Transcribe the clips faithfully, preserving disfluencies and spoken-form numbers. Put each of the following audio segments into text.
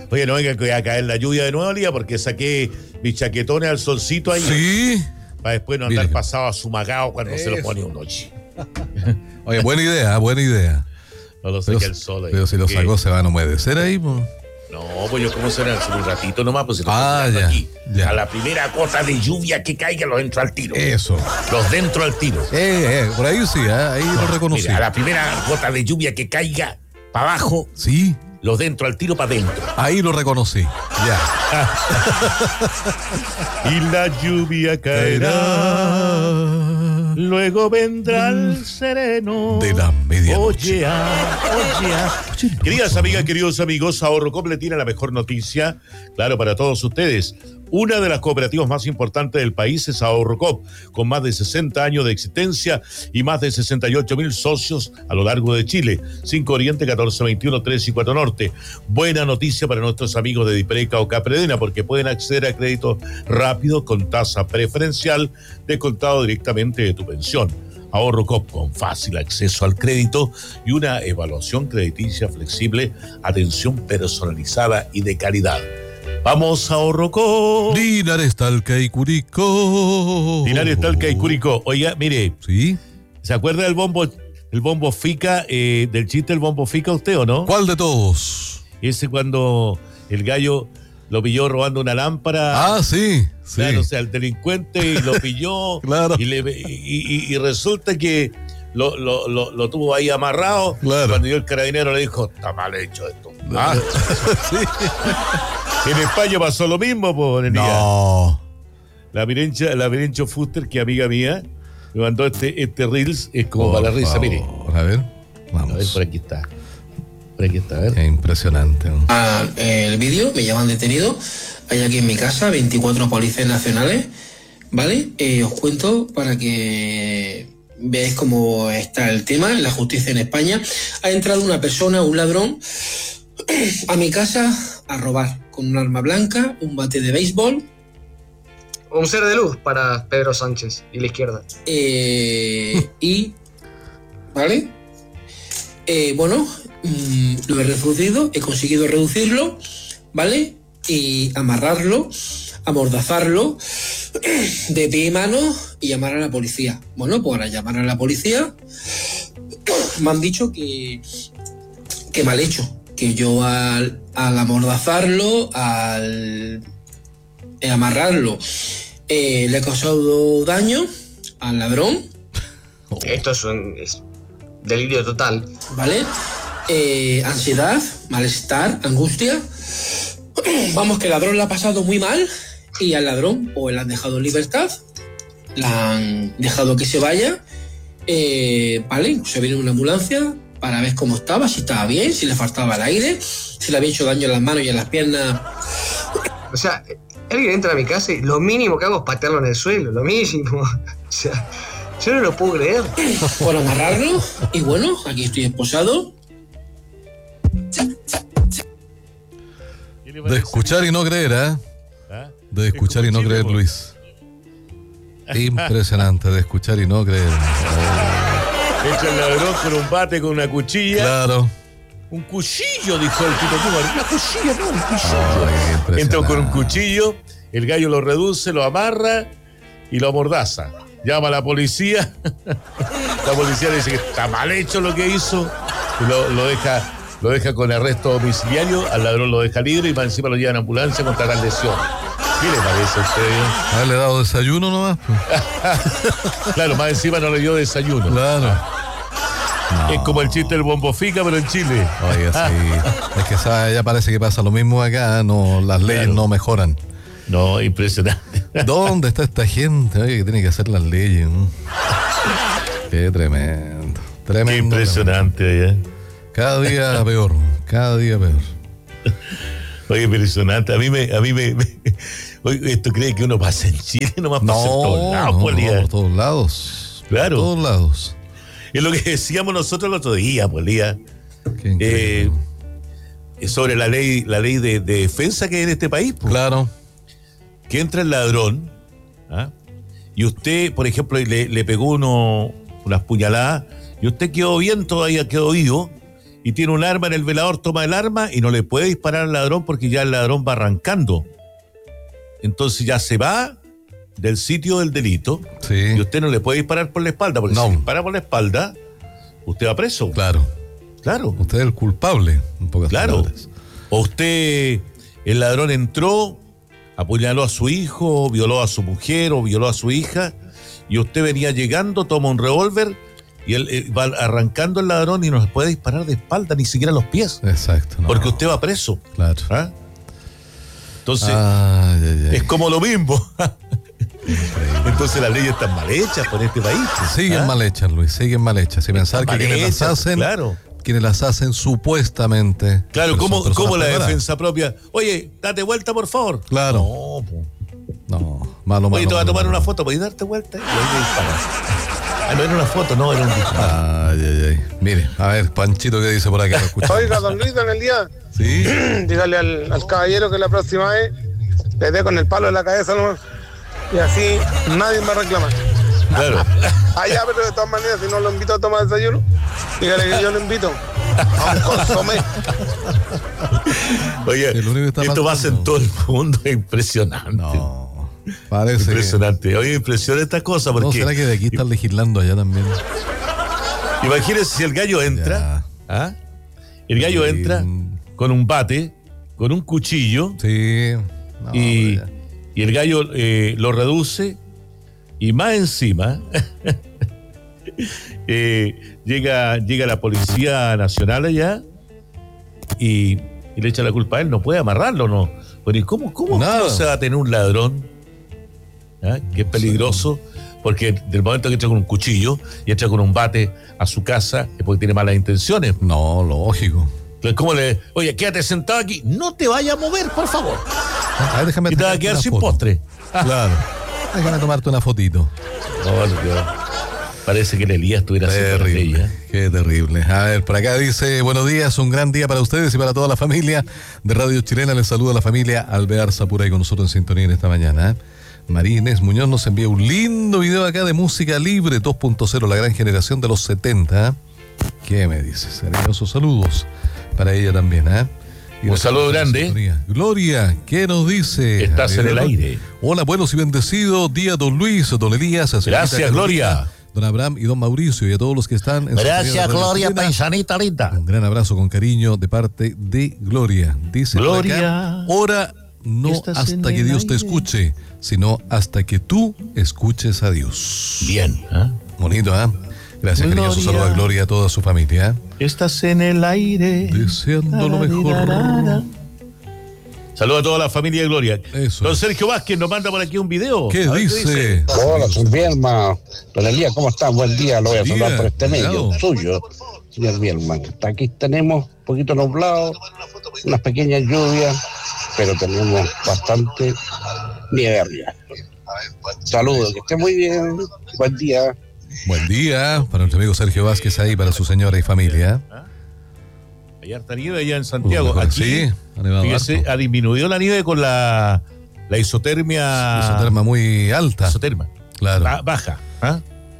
Oye, no venga que va a caer la lluvia de nuevo, Lía, porque saqué mis chaquetones al solcito ahí. Sí. Para después no andar Mire. pasado a sumagado cuando Eso. se lo pone uno. Oye, buena idea, buena idea. No lo saqué el sol ahí. Pero si lo sacó, se van a humedecer ahí, pues. No, pues yo como será un ratito nomás, pues se lo ah, ya, aquí. Ya. A la primera gota de lluvia que caiga, los entro al tiro. Eso. Los dentro al tiro. Eh, eh, por ahí sí, ¿eh? ahí no, lo reconocí. Mira, a la primera gota de lluvia que caiga, para abajo. Sí. Los dentro al tiro para adentro. Ahí lo reconocí. Ya. Y la lluvia caerá. Luego vendrá el sereno de la medianoche. Oye, oye. Queridas amigas, queridos amigos, Ahorrocop le tiene la mejor noticia, claro, para todos ustedes. Una de las cooperativas más importantes del país es Ahorrocop, con más de sesenta años de existencia y más de sesenta y ocho mil socios a lo largo de Chile. cinco Oriente, catorce veintiuno, tres y cuatro Norte. Buena noticia para nuestros amigos de Dipreca o Capredena, porque pueden acceder a créditos rápidos con tasa preferencial descontado directamente de tu pensión. Ahorrocop, con fácil acceso al crédito y una evaluación crediticia flexible, atención personalizada y de calidad. Vamos a Ahorrocop. Linares, Talca y Curicó. Linares, Talca y Curicó. Oiga, mire. ¿Sí? ¿Se acuerda del bombo, el bombo fica, eh, del chiste del bombo fica usted o no? ¿Cuál de todos? Ese cuando el gallo lo pilló robando una lámpara. Ah, sí. Sí. Claro, o sea, el delincuente y lo pilló. Claro. Y, le, y, y, y resulta que lo, lo, lo, lo tuvo ahí amarrado. Claro. Cuando yo el carabinero le dijo, está mal hecho esto. Ah. Sí. En España pasó lo mismo, pues. No. La Mirencha, la Mirencho Fuster, que amiga mía, me mandó este, este Reels, es como por para la risa, favor. mire. A ver, vamos. A ver, por aquí está. Por aquí está, a ver. Es impresionante, ¿no? Ah, el vídeo, me llaman detenido. Hay aquí en mi casa veinticuatro policías nacionales, ¿vale? Eh, os cuento para que veáis cómo está el tema. En la justicia en España ha entrado una persona, un ladrón, a mi casa a robar con un arma blanca, un bate de béisbol. Un ser de luz para Pedro Sánchez y la izquierda. Eh, y, ¿vale? Eh, bueno, mmm, lo he reducido, he conseguido reducirlo, ¿vale? Y amarrarlo, amordazarlo de pie y mano y llamar a la policía. Bueno, pues ahora llamar a la policía me han dicho que, que mal hecho, que yo al, al amordazarlo, al eh, amarrarlo, eh, le he causado daño al ladrón. Esto es un es delirio total. ¿Vale? Eh, ansiedad, malestar, angustia. Vamos, que el ladrón la ha pasado muy mal y al ladrón pues le han dejado en libertad, la han dejado que se vaya, eh, vale, se viene una ambulancia para ver cómo estaba, si estaba bien, si le faltaba el aire, si le había hecho daño en las manos y en las piernas. O sea, alguien entra a mi casa y lo mínimo que hago es patearlo en el suelo, lo mínimo. O sea, yo no lo puedo creer. Por amarrarlo, y bueno, aquí estoy esposado. De escuchar y no creer, ¿eh? ¿Ah? De escuchar y no creer, Luis. Impresionante, de escuchar y no creer. Echa el ladrón con un bate, con una cuchilla. Claro. Un cuchillo, dijo el Tito Puma. Una cuchilla, no, un cuchillo. Ay, entra con un cuchillo, el gallo lo reduce, lo amarra y lo amordaza. Llama a la policía. La policía le dice que está mal hecho lo que hizo. Y lo, lo deja... Lo deja con arresto domiciliario, al ladrón lo deja libre y más encima lo llevan a ambulancia contra la lesión. ¿Qué le parece a usted? Haberle dado desayuno nomás. Claro, más encima no le dio desayuno. Claro. No. Es como el chiste del bombo fica, pero en Chile. Oiga, sí. Es que sabe, ya parece que pasa lo mismo acá, no, las leyes claro. no mejoran. No, impresionante. ¿Dónde está esta gente? Oye, que tiene que hacer las leyes, ¿no? Qué tremendo. Tremendo. Qué impresionante allá. Cada día peor, cada día peor. Oye, impresionante. A mí me, a mí me, me oye, ¿esto cree que uno pasa en Chile? Nomás no, pasa en todos lados, no, Polía. No, por todos lados. Claro. Por todos lados. Es lo que decíamos nosotros el otro día, Polía. Eh, sobre la ley, la ley de, de defensa que hay en este país. Pues. Claro. Que entra el ladrón, ¿ah? Y usted, por ejemplo, le, le pegó uno, unas puñaladas, y usted quedó bien, todavía quedó vivo. y tiene un arma en el velador, toma el arma y no le puede disparar al ladrón porque ya el ladrón va arrancando. Entonces ya se va del sitio del delito, Sí. y usted no le puede disparar por la espalda, porque No. si dispara por la espalda, usted va preso. Claro. Claro, Usted es el culpable, en pocas claro. palabras. O usted, el ladrón entró, apuñaló a su hijo, violó a su mujer o violó a su hija, y usted venía llegando, toma un revólver y él eh, va arrancando el ladrón y no se puede disparar de espalda, ni siquiera los pies, Exacto. no. porque usted va preso. Claro. ¿Ah? Entonces, Ay, ay, ay. es como lo mismo. Entonces las leyes están mal hechas por este país. Siguen ¿Ah? mal hechas, Luis, siguen mal hechas. Y pensar Están que mal quienes las hechas, hacen, claro. quienes las hacen supuestamente. Claro, pero ¿cómo, son personas cómo la preparadas. defensa propia? Oye, date vuelta, por favor. Claro. No, po. No, malo, malo. Oye, te vas a malo, tomar malo. una foto, ¿podés darte vuelta? Y ahí le disparas. Ah, no era una foto, no, era un disparo. Ay, ay, ay. Mire, a ver, Panchito, ¿qué dice por acá? Lo escuchamos. Oiga, don Luis, en el día, Sí. dígale al, al caballero que la próxima vez le dé con el palo en la cabeza nomás. Y así nadie me reclama. Claro. Allá, pero de todas maneras, si no lo invito a tomar desayuno, dígale que yo lo invito a un consomé. Oye, El único que está esto pasa en faltando. todo el mundo, es impresionante. No, parece. Impresionante. Oye, impresiona estas cosas Que... No, porque ¿será que de aquí están legislando allá también? imagínese si el gallo entra, ¿ah? El gallo Sí. entra con un bate, con un cuchillo, Sí. No, y, hombre, y el gallo eh, lo reduce, y más encima eh, llega, llega la Policía Nacional allá y, y le echa la culpa a él, no puede amarrarlo, ¿no? Pero ¿y cómo, cómo, Nada. cómo se va a tener un ladrón? ¿Ah? Que es peligroso, porque del momento que entra con un cuchillo y entra con un bate a su casa es porque tiene malas intenciones. ya. No, lógico. Entonces, ¿cómo le...? Oye, quédate sentado aquí, no te vayas a mover, por favor. A ver, déjame Y te vas a tomarte quedar una sin foto. postre. Claro. Déjame tomarte una fotito. No, no, no. Parece que el Elías estuviera haciendo la ley, Terrible, ¿eh? qué terrible. A ver, por acá dice, buenos días, un gran día para ustedes y para toda la familia de Radio Chilena. Les saluda la familia Alvear Sapura y con nosotros en sintonía en esta mañana. ¿eh? María Inés Muñoz nos envía un lindo video acá de música libre dos punto cero, la gran generación de los setenta. ¿eh? ¿Qué me dices? Hermosos saludos para ella también. ¿eh? Y Un gracias saludo por la grande. sintonía. Gloria, ¿qué nos dice? Estás A ver, en el aire. Hola, buenos y bendecidos días, don Luis, don Elías. señorita Gracias, Carolina, Gloria. Don Abraham y don Mauricio y a todos los que están en Gracias, sintonía de Radio Gloria, Chilena. paisanita linda. Un gran abrazo con cariño de parte de Gloria. Dice por Gloria, acá, ora no estás en hasta que el Dios te aire. escuche, sino hasta que tú escuches a Dios. Bien, ¿ah? Bonito, ¿ah? Gracias, cariñoso. Gloria. Saludo a Gloria y a toda su familia. ¿eh? Estás en el aire. Deseando lo mejor. Saludos a toda la familia de Gloria. Eso Don es. Sergio Vázquez nos manda por aquí un video. ¿Qué A ver dice? Hola, soy Bielma. Don Elías, ¿cómo están? Buen día. Lo voy a Buen saludar día, por este medio cuidado. suyo, señor Bielma. Hasta aquí tenemos un poquito nublado, unas pequeñas lluvias, pero tenemos bastante nieve arriba. Saludos, que esté muy bien. Buen día. Buen día para nuestro amigo Sergio Vázquez ahí, para su señora y familia. Hay harta nieve allá en Santiago. Mejor, Aquí, sí, ha nevado fíjese, harto. ha disminuido la nieve con la, la isotermia. Isoterma muy alta. Isoterma. Claro. Ba- baja. ¿Ah?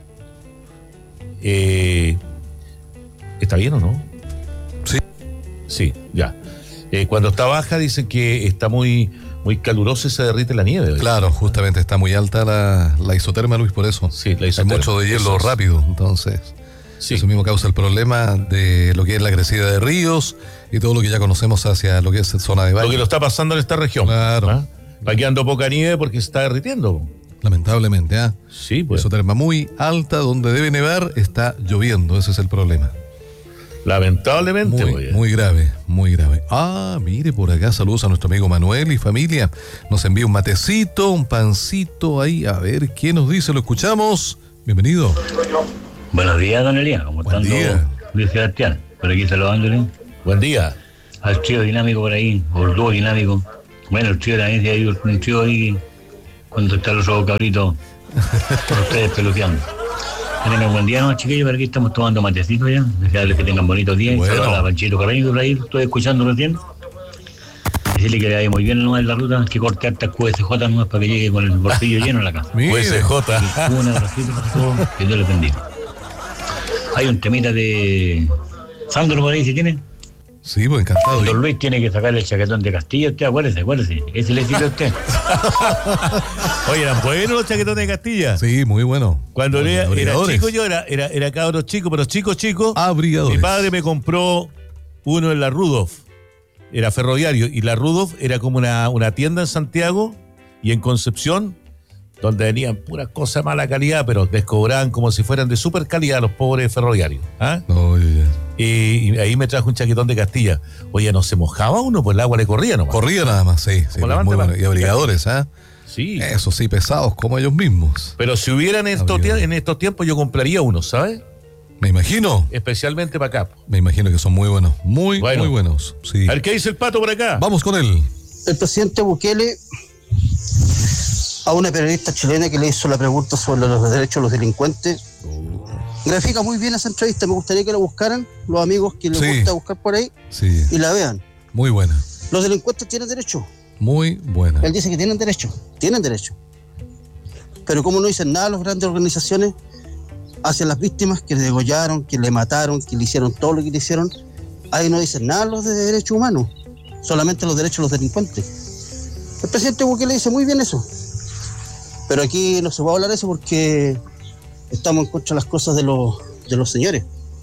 Eh, ¿Está bien o no? Sí. Sí, ya. Eh, cuando está baja dicen que está muy, muy caluroso y se derrite la nieve. Claro, justamente está muy alta la, la isoterma, Luis, por eso. Sí, la Hay isoterma. mucho de hielo Eso es. rápido, entonces. Sí. Eso mismo causa el problema de lo que es la crecida de ríos y todo lo que ya conocemos hacia lo que es zona de Lo que valle. lo está pasando en esta región. Claro. ¿Ah? Va quedando poca nieve porque se está derritiendo. Lamentablemente, ¿ah? Sí, pues. Isoterma muy alta, donde debe nevar, está lloviendo, ese es el problema. Lamentablemente, Muy, oye. muy grave, muy grave. Ah, mire, por acá saludos a nuestro amigo Manuel y familia. Nos envía un matecito, un pancito ahí. A ver, ¿qué nos dice? Lo escuchamos. Bienvenido. Buenos días, don Elías. ¿Cómo Buen están día. todos? Luis Sebastián, por aquí saludándole. Buen día. Al trío dinámico por ahí, o el dúo dinámico. Bueno, el trío también, si hay un trío ahí, cuando está los ojos cabritos, con ustedes peluqueando. Que tengan buen día, ¿no, chiquillos? Por aquí estamos tomando matecito ya. Desearles que tengan bonitos días. Bueno. Saludos a Panchito Carreño por ahí, lo estoy escuchando recién. Decirle que le vaya muy bien nomás en la ruta, que corte harta Q S J nomás para que llegue con el bolsillo lleno a la casa. Mire. U S J. Un abracito para todos, que Dios les bendiga. Hay un temita de Sandro por ahí, si tiene. Sí, pues encantado. Don Luis tiene que sacarle el chaquetón de Castilla, usted acuérdese, acuérdese. Ese le sirve a usted. Oye, ¿eran buenos los chaquetones de Castilla? Sí, muy bueno. Cuando Bueno, era, era abrigadores. chico yo, era, era, era cabro chico, pero chico, chico. Abrigadores. Mi padre me compró uno en la Rudolf. Era ferroviario. Y la Rudolf era como una, una tienda en Santiago y en Concepción, donde venían puras cosas de mala calidad, pero les cobraban como si fueran de super calidad los pobres ferroviarios. ¿Ah? Oye, Y, y ahí me trajo un chaquetón de Castilla. Oye, ¿no se mojaba uno? Pues el agua le corría nomás. corría nada más, sí. sí Como la muy banda bueno. Y abrigadores, ¿ah? Sí. Eso sí, pesados como ellos mismos. Pero si hubieran estos Abrigadores. tie- en estos tiempos, yo compraría uno, ¿sabes? Me imagino. Especialmente para acá. Me imagino que son muy buenos. Muy, Bueno. muy buenos. Sí. A ver, ¿qué dice el pato por acá? Vamos con él. El presidente Bukele a una periodista chilena que le hizo la pregunta sobre los derechos de los delincuentes. Grafica muy bien esa entrevista, me gustaría que la buscaran los amigos que les Sí. gusta buscar por ahí Sí. y la vean. Muy buena. Los delincuentes tienen derecho. Muy buena. Él dice que tienen derecho, tienen derecho. Pero como no dicen nada las grandes organizaciones hacia las víctimas que le degollaron, que le mataron, que le hicieron todo lo que le hicieron, ahí no dicen nada los de derechos humanos, solamente los derechos de los delincuentes. El presidente Bukele dice muy bien eso. Pero aquí no se puede hablar de eso porque estamos en contra de las cosas de los, de los señores.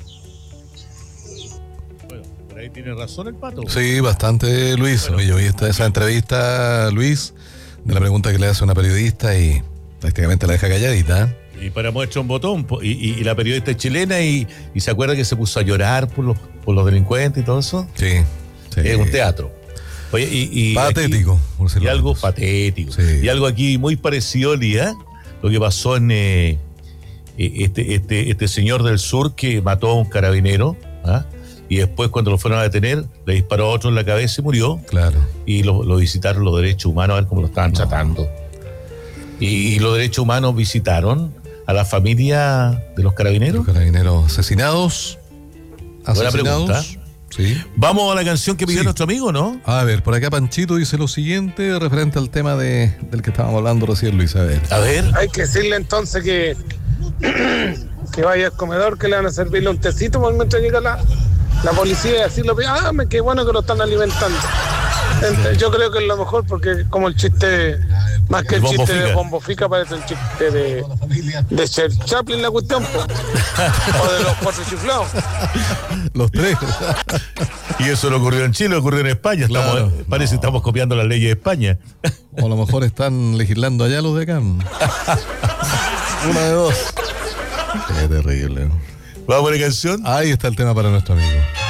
Bueno, por ahí tiene razón el pato. Sí, bastante, Luis. Bueno. Oye, yo vi esta, esa entrevista, Luis, de la pregunta que le hace una periodista y prácticamente la deja calladita. Y para muestra un botón. po- Y, y- y la periodista es chilena y, y se acuerda que se puso a llorar por los, por los delincuentes y todo eso. Sí. sí. Es un teatro. Oye, y, y Patético, por aquí- decirlo y algo menos. patético. Sí. Y algo aquí muy parecido, Lía, lo que pasó en eh, eh, este, este, este señor del sur que mató a un carabinero, ¿ah? Y después cuando lo fueron a detener, le disparó a otro en la cabeza y murió. Claro. Y lo, lo visitaron los derechos humanos a ver cómo lo estaban tratando. Y, y los derechos humanos visitaron a la familia de los carabineros. Los carabineros asesinados. Buena Asesinados. pregunta. Sí. Vamos a la canción que pidió Sí. nuestro amigo, ¿no? A ver, por acá Panchito dice lo siguiente referente al tema de, del que estábamos hablando recién, Luis. A ver. A ver. Hay que decirle entonces que, que vaya al comedor, que le van a servirle un tecito por mientras llega la, la policía y así lo pide. Ah, me- qué bueno que lo están alimentando. Ent- Yo creo que es lo mejor porque como el chiste, más que El el, Bombo chiste de Fica. Bombo Fica, parece el chiste de, de Charles Chaplin la cuestión, po. O de los cuatro chiflados. Los tres. Y eso no ocurrió en Chile, ocurrió en España. Estamos, Claro. eh, parece que No. estamos copiando las leyes de España. O a lo mejor están legislando allá los de acá. Una de dos. Qué terrible. Vamos a la canción. Ahí está el tema para nuestro amigo.